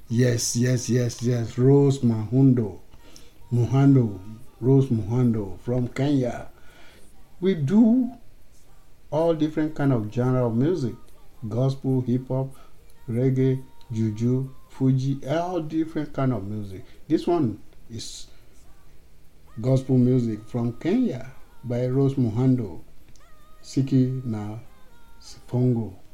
Yes. Rose Rose Muhando from Kenya. We do all different kind of genre of music: gospel, hip hop, reggae, juju, Fuji, all different kind of music. This one is gospel music from Kenya by Rose Muhando, Siki na Sipongo.